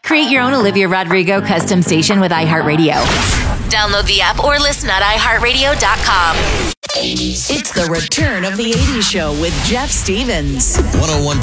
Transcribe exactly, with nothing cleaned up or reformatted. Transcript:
Create your own Olivia Rodrigo custom station with iHeartRadio. Download the app or listen at i heart radio dot com. It's the return of the eighties show with Jeff Stevens. one oh one